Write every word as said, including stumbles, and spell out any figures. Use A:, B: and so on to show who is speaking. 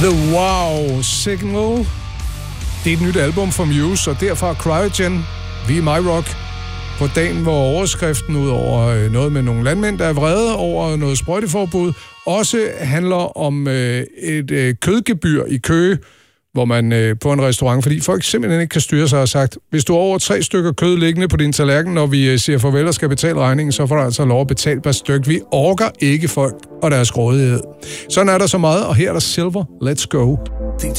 A: The Wow Signal. Det er et nyt album fra Muse, og derfra Cryogen, Vi er My Rock. På dagen, hvor overskriften ud over noget med nogle landmænd, der er vrede over noget sprøjteforbud, også handler om øh, et øh, kødgebyr i Køge, hvor man øh, på en restaurant, fordi folk simpelthen ikke kan styre sig, og sagt, hvis du har over tre stykker kød liggende på din tallerken, når vi øh, siger farvel og skal betale regningen, så får du altså lov at betale per stykke. Vi orker ikke folk og deres grådighed. Sådan er der så meget, og her er der Silver. Let's go.